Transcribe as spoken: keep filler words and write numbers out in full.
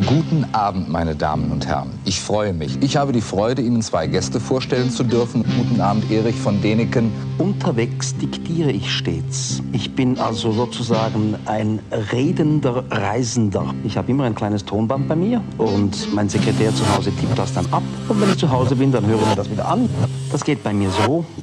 Guten Abend, meine Damen und Herren. Ich freue mich. Ich habe die Freude, Ihnen zwei Gäste vorstellen zu dürfen. Guten Abend, Erich von Däniken. Unterwegs diktiere ich stets. Ich bin also sozusagen ein redender Reisender. Ich habe immer ein kleines Tonband bei mir und mein Sekretär zu Hause tippt das dann ab. Und wenn ich zu Hause bin, dann höre ich mir das wieder an. Das geht bei mir so.